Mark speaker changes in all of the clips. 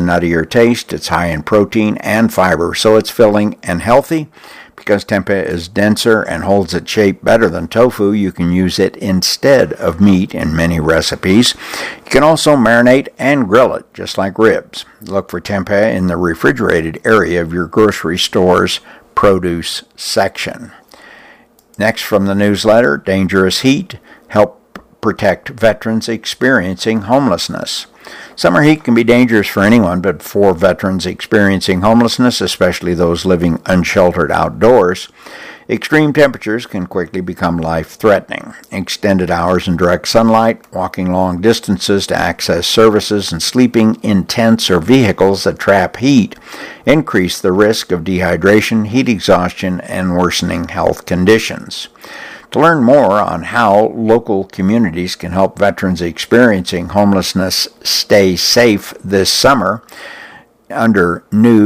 Speaker 1: nuttier taste. It's high in protein and fiber, so it's filling and healthy. Because tempeh is denser and holds its shape better than tofu, you can use it instead of meat in many recipes. You can also marinate and grill it, just like ribs. Look for tempeh in the refrigerated area of your grocery store's produce section. Next from the newsletter, Dangerous Heat, help protect veterans experiencing homelessness. Summer heat can be dangerous for anyone, but for veterans experiencing homelessness, especially those living unsheltered outdoors, extreme temperatures can quickly become life-threatening. Extended hours in direct sunlight, walking long distances to access services, and sleeping in tents or vehicles that trap heat increase the risk of dehydration, heat exhaustion, and worsening health conditions. To learn more on how local communities can help veterans experiencing homelessness stay safe this summer, under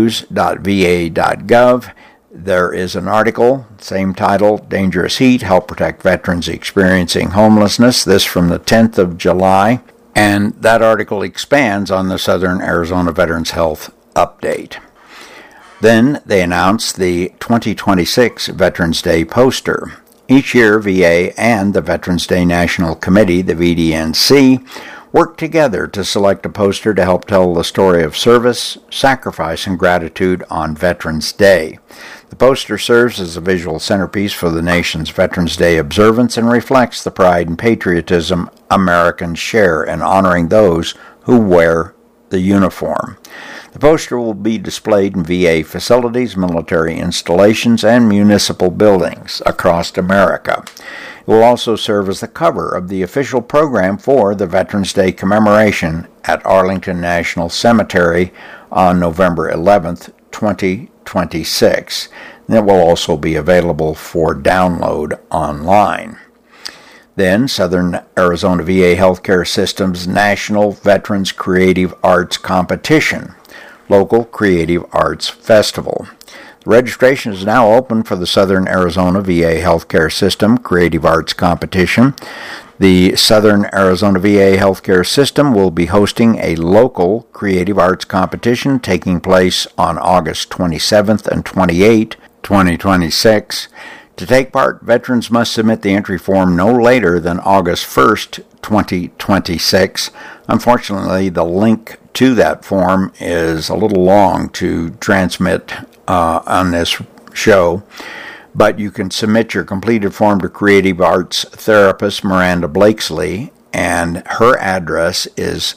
Speaker 1: news.va.gov, there is an article, same title, Dangerous Heat, Help Protect Veterans Experiencing Homelessness, this from the 10th of July, and that article expands on the Southern Arizona Veterans Health Update. Then they announced the 2026 Veterans Day poster. Each year, VA and the Veterans Day National Committee, the VDNC, work together to select a poster to help tell the story of service, sacrifice, and gratitude on Veterans Day. The poster serves as a visual centerpiece for the nation's Veterans Day observance and reflects the pride and patriotism Americans share in honoring those who wear the uniform. The poster will be displayed in VA facilities, military installations, and municipal buildings across America. It will also serve as the cover of the official program for the Veterans Day commemoration at Arlington National Cemetery on November 11th, 2026. And it will also be available for download online. Then, Southern Arizona VA Healthcare System's National Veterans Creative Arts Competition, Local Creative Arts Festival. The registration is now open for the Southern Arizona VA Healthcare System Creative Arts Competition. The Southern Arizona VA Healthcare System will be hosting a local creative arts competition taking place on August 27th and 28th, 2026. To take part, veterans must submit the entry form no later than August 1st, 2026. Unfortunately, the link to that form is a little long to transmit on this show, but you can submit your completed form to creative arts therapist Miranda Blakesley, and her address is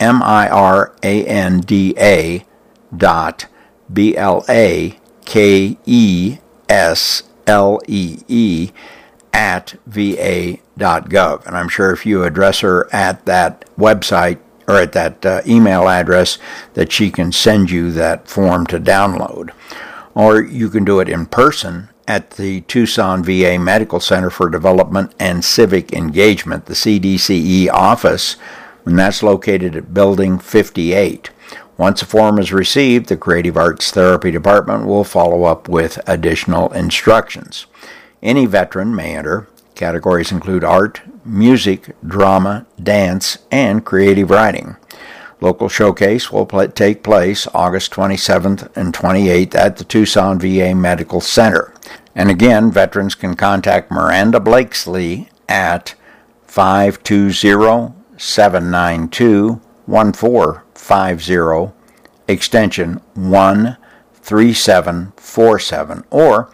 Speaker 1: miranda.blakeslee@va.gov. And I'm sure if you address her at that website or at that email address, that she can send you that form to download. Or you can do it in person at the Tucson VA Medical Center for Development and Civic Engagement, the CDCE office, and that's located at Building 58. Once a form is received, the Creative Arts Therapy Department will follow up with additional instructions. Any veteran may enter. Categories include art, music, drama, dance, and creative writing. Local showcase will take place August 27th and 28th at the Tucson VA Medical Center. And again, veterans can contact Miranda Blakesley at 520-792-1450, extension 13747, or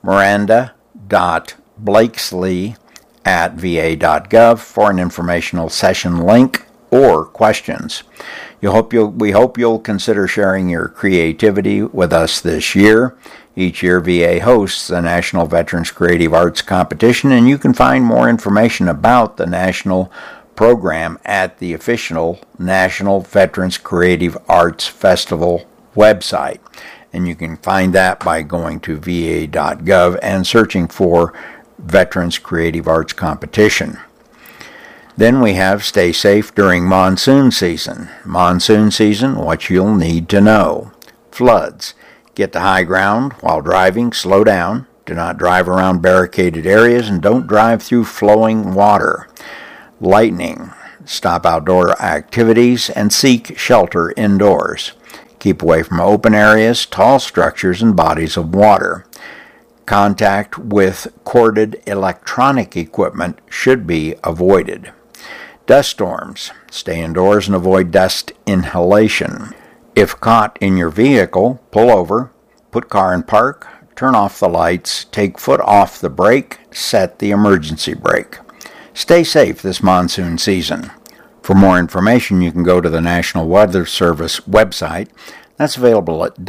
Speaker 1: miranda.blakesley@va.gov for an informational session link or questions. We hope you'll consider sharing your creativity with us this year. Each year, VA hosts the National Veterans Creative Arts Competition, and you can find more information about the national program at the official National Veterans Creative Arts Festival website. And you can find that by going to va.gov and searching for Veterans Creative Arts Competition. Then we have Stay Safe During Monsoon Season. Monsoon season, what you'll need to know. Floods. Get to high ground while driving. Slow down. Do not drive around barricaded areas, and don't drive through flowing water. Lightning. Stop outdoor activities and seek shelter indoors. Keep away from open areas, tall structures, and bodies of water. Contact with corded electronic equipment should be avoided. Dust storms. Stay indoors and avoid dust inhalation. If caught in your vehicle, pull over, put car in park, turn off the lights, take foot off the brake, set the emergency brake. Stay safe this monsoon season. For more information, you can go to the National Weather Service website. That's available at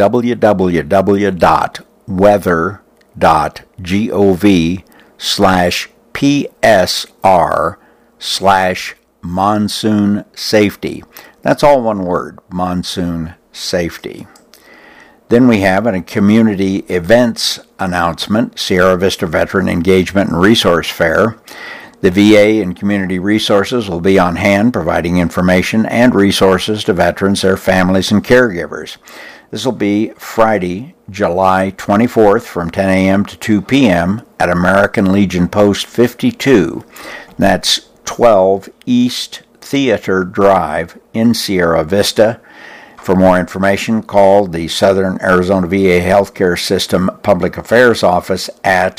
Speaker 1: www.weather.gov/PSR/monsoon safety. That's all one word, monsoon safety. Then we have a community events announcement, Sierra Vista Veteran Engagement and Resource Fair. The VA and Community Resources will be on hand providing information and resources to veterans, their families, and caregivers. This will be Friday, July 24th from 10 a.m. to 2 p.m. at American Legion Post 52. That's 12 East Theater Drive in Sierra Vista. For more information, call the Southern Arizona VA Healthcare System Public Affairs Office at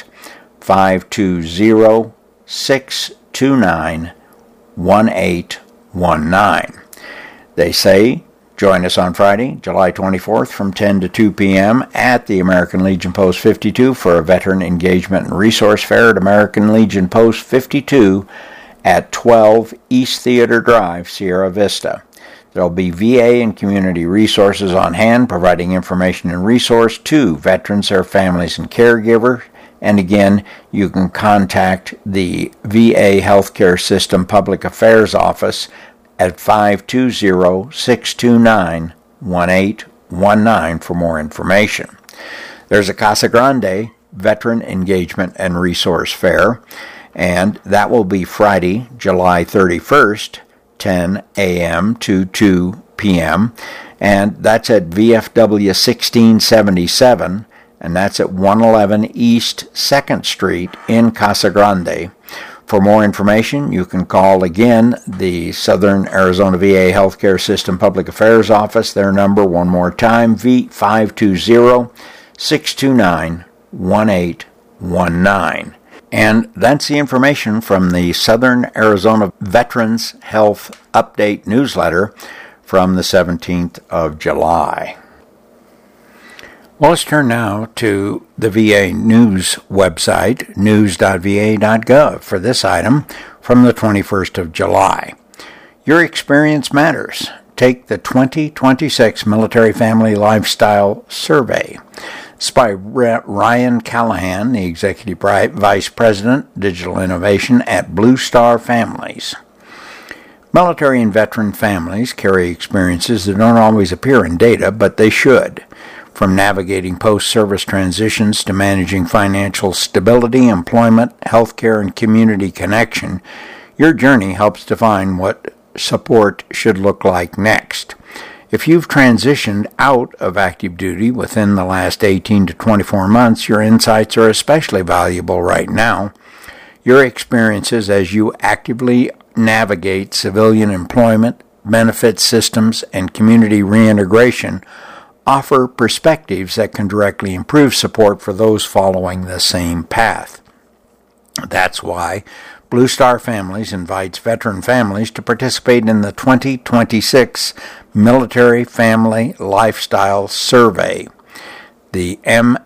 Speaker 1: 520-629-1819. They say, join us on Friday, July 24th from 10 to 2 p.m. at the American Legion Post 52 for a Veteran Engagement and Resource Fair at American Legion Post 52 at 12 East Theater Drive, Sierra Vista. There will be VA and community resources on hand providing information and resource to veterans, their families, and caregivers. And again, you can contact the VA Healthcare System Public Affairs Office at 520-629-1819 for more information. There's a Casa Grande Veteran Engagement and Resource Fair, and that will be Friday, July 31st, 10 a.m. to 2 p.m., and that's at VFW 1677, and that's at 111 East 2nd Street in Casa Grande. For more information, you can call again the Southern Arizona VA Healthcare System Public Affairs Office. Their number, one more time, 520-629-1819. And that's the information from the Southern Arizona Veterans Health Update newsletter from the 17th of July. Well, let's turn now to the VA News website, news.va.gov, for this item from the 21st of July. Your experience matters. Take the 2026 Military Family Lifestyle Survey. It's by Ryan Callahan, the Executive Vice President, Digital Innovation at Blue Star Families. Military and veteran families carry experiences that don't always appear in data, but they should. From navigating post-service transitions to managing financial stability, employment, healthcare, and community connection, your journey helps define what support should look like next. If you've transitioned out of active duty within the last 18 to 24 months, your insights are especially valuable right now. Your experiences as you actively navigate civilian employment, benefit systems, and community reintegration offer perspectives that can directly improve support for those following the same path. That's why Blue Star Families invites veteran families to participate in the 2026 Military Family Lifestyle Survey, the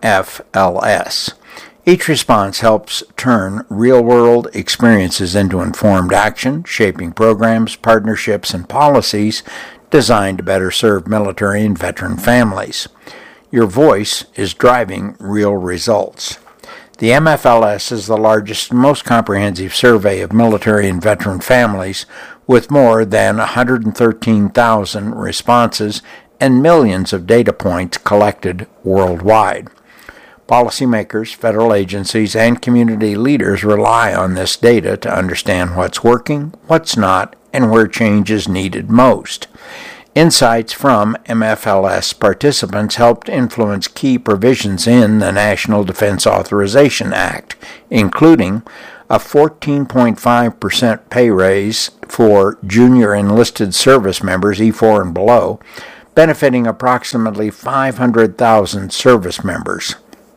Speaker 1: MFLS. Each response helps turn real-world experiences into informed action, shaping programs, partnerships, and policies designed to better serve military and veteran families. Your voice is driving real results. The MFLS is the largest and most comprehensive survey of military and veteran families, with more than 113,000 responses and millions of data points collected worldwide. Policymakers, federal agencies, and community leaders rely on this data to understand what's working, what's not, and where change is needed most. Insights from MFLS participants helped influence key provisions in the National Defense Authorization Act, including a 14.5% pay raise for junior enlisted service members, E4 and below, benefiting approximately 500,000 service members.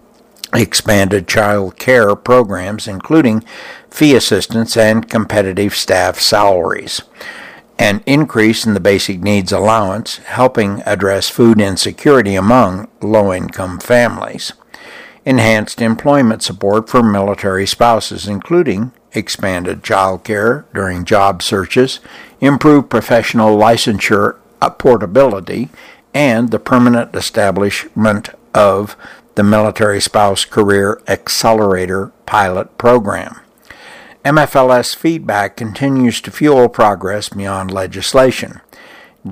Speaker 1: Expanded child care programs, including fee assistance and competitive staff salaries. An increase in the basic needs allowance, helping address food insecurity among low-income families. Enhanced employment support for military spouses, including expanded child care during job searches, improved professional licensure portability, and the permanent establishment of the Military Spouse Career Accelerator Pilot Program. MFLS feedback continues to fuel progress beyond legislation. In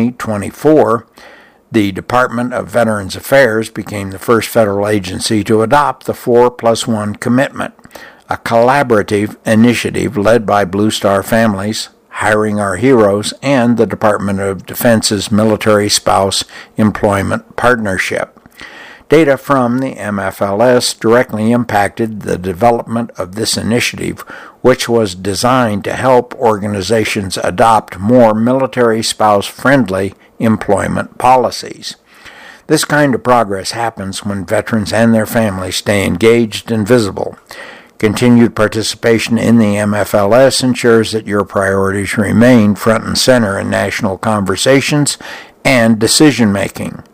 Speaker 1: 2024, the Department of Veterans Affairs became the first federal agency to adopt the 4+1 commitment, a collaborative initiative led by Blue Star Families, Hiring Our Heroes, and the Department of Defense's Military Spouse Employment Partnership. Data from the MFLS directly impacted the development of this initiative, which was designed to help organizations adopt more military spouse-friendly employment policies. This kind of progress happens when veterans and their families stay engaged and visible. Continued participation in the MFLS ensures that your priorities remain front and center in national conversations and decision-making.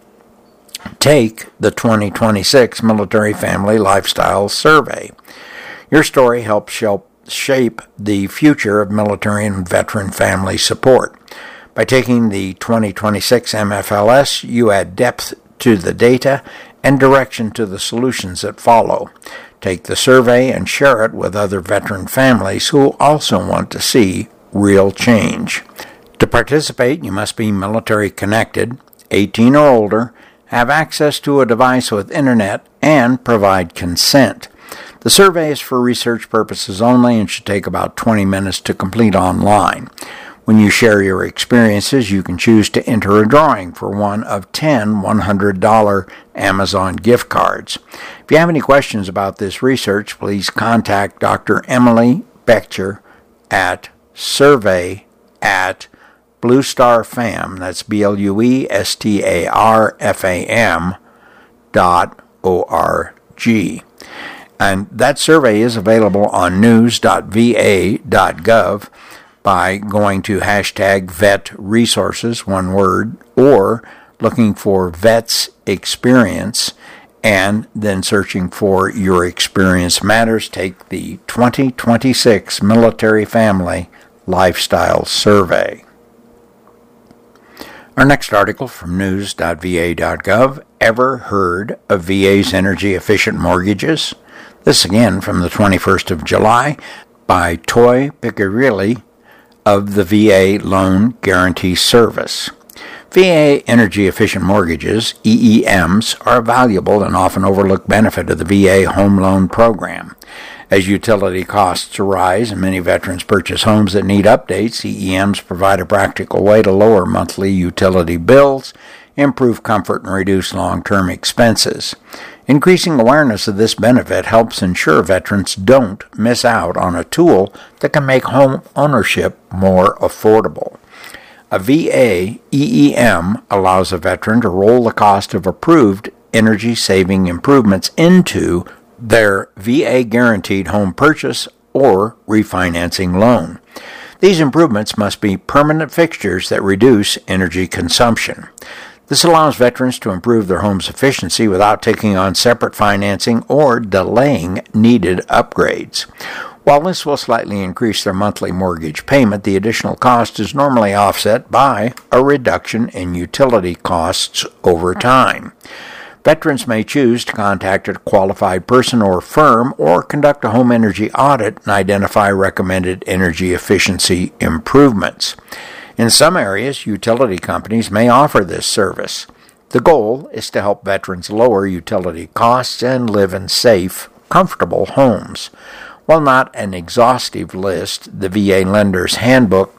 Speaker 1: Take the 2026 Military Family Lifestyle Survey. Your story helps shape the future of military and veteran family support. By taking the 2026 MFLS, you add depth to the data and direction to the solutions that follow. Take the survey and share it with other veteran families who also want to see real change. To participate, you must be military connected, 18 or older, have access to a device with internet, and provide consent. The survey is for research purposes only and should take about 20 minutes to complete online. When you share your experiences, you can choose to enter a drawing for one of 10 $100 Amazon gift cards. If you have any questions about this research, please contact Dr. Emily Becher at survey@bluestarfam, that's BLUESTARFAM.org. And that survey is available on news.va.gov by going to hashtag vet resources, one word, or looking for Vets Experience and then searching for Your Experience Matters. Take the 2026 Military Family Lifestyle Survey. Our next article from news.va.gov, ever heard of VA's energy-efficient mortgages? This again from the 21st of July by Toy Piccirilli of the VA Loan Guarantee Service. VA energy-efficient mortgages, EEMs, are a valuable and often overlooked benefit of the VA Home Loan Program. As utility costs rise and many veterans purchase homes that need updates, EEMs provide a practical way to lower monthly utility bills, improve comfort, and reduce long-term expenses. Increasing awareness of this benefit helps ensure veterans don't miss out on a tool that can make home ownership more affordable. A VA EEM allows a veteran to roll the cost of approved energy-saving improvements into their VA guaranteed home purchase or refinancing loan. These improvements must be permanent fixtures that reduce energy consumption. This allows veterans to improve their home's efficiency without taking on separate financing or delaying needed upgrades. While this will slightly increase their monthly mortgage payment, the additional cost is normally offset by a reduction in utility costs over time. Veterans may choose to contact a qualified person or firm or conduct a home energy audit and identify recommended energy efficiency improvements. In some areas, utility companies may offer this service. The goal is to help veterans lower utility costs and live in safe, comfortable homes. While not an exhaustive list, the VA Lender's Handbook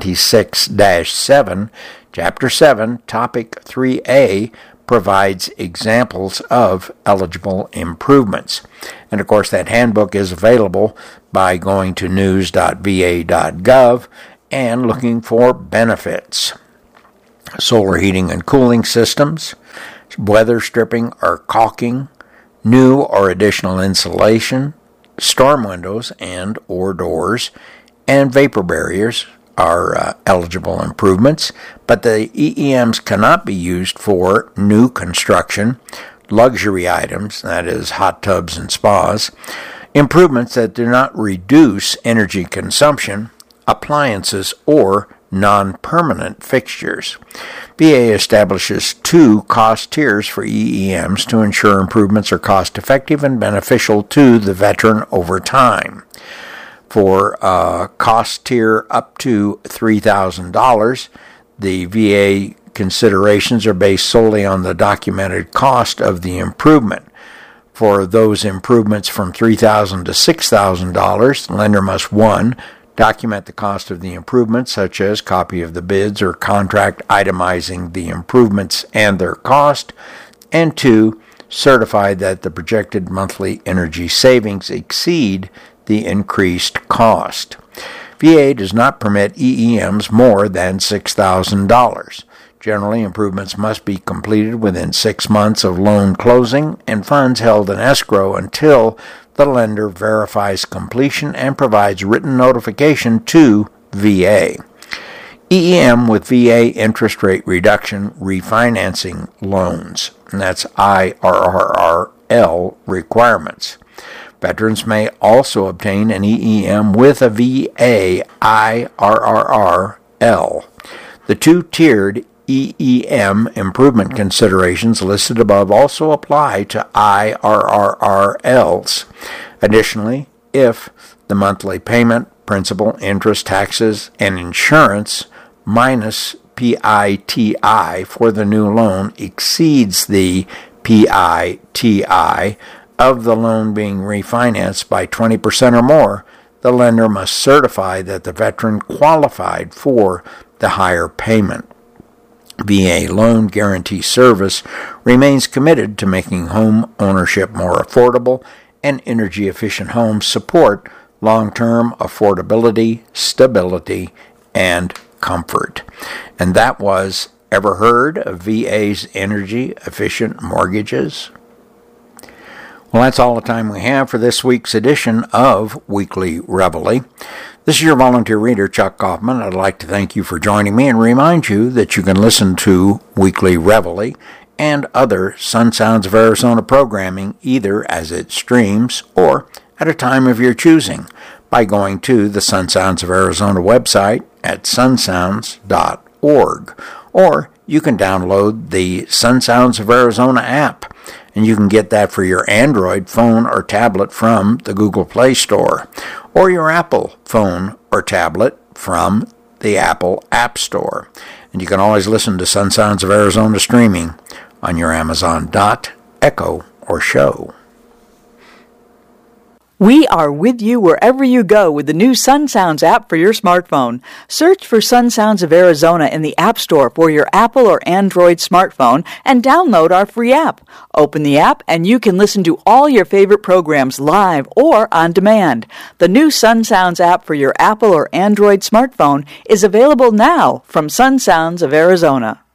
Speaker 1: 26-7, Chapter 7, Topic 3A, provides examples of eligible improvements. And of course, that handbook is available by going to news.va.gov and looking for benefits. solar heating and cooling systems, weather stripping or caulking, new or additional insulation, storm windows and or doors, and vapor barriers are eligible improvements, but the EEMs cannot be used for new construction, luxury items, that is hot tubs and spas, improvements that do not reduce energy consumption, appliances, or non-permanent fixtures. VA establishes 2 cost tiers for EEMs to ensure improvements are cost-effective and beneficial to the veteran over time. For cost tier up to $3,000, the VA considerations are based solely on the documented cost of the improvement. For those improvements from $3,000 to $6,000, the lender must 1. Document the cost of the improvements, such as copy of the bids or contract itemizing the improvements and their cost, and 2. Certify that the projected monthly energy savings exceed the increased cost. VA does not permit EEMs more than $6,000. Generally, improvements must be completed within 6 months of loan closing and funds held in escrow until the lender verifies completion and provides written notification to VA. EEM with VA interest rate reduction refinancing loans, and that's IRRRL requirements. Veterans may also obtain an EEM with a VA IRRRL. The 2-tiered EEM improvement considerations listed above also apply to IRRRLs. Additionally, if the monthly payment, principal, interest, taxes, and insurance minus PITI for the new loan exceeds the PITI of the loan being refinanced by 20% or more, the lender must certify that the veteran qualified for the higher payment. VA Loan Guarantee Service remains committed to making home ownership more affordable and energy-efficient homes support long-term affordability, stability, and comfort. And that was, ever heard of VA's energy-efficient mortgages? Well, that's all the time we have for this week's edition of Weekly Reveille. This is your volunteer reader, Chuck Kaufman. I'd like to thank you for joining me and remind you that you can listen to Weekly Reveille and other Sun Sounds of Arizona programming either as it streams or at a time of your choosing by going to the Sun Sounds of Arizona website at sunsounds.org, or you can download the Sun Sounds of Arizona app, and you can get that for your Android phone or tablet from the Google Play Store, or your Apple phone or tablet from the Apple App Store. And you can always listen to Sun Sounds of Arizona streaming on your Amazon Dot, Echo, or Show.
Speaker 2: We are with you wherever you go with the new Sun Sounds app for your smartphone. Search for Sun Sounds of Arizona in the App Store for your Apple or Android smartphone and download our free app. Open the app and you can listen to all your favorite programs live or on demand. The new Sun Sounds app for your Apple or Android smartphone is available now from Sun Sounds of Arizona.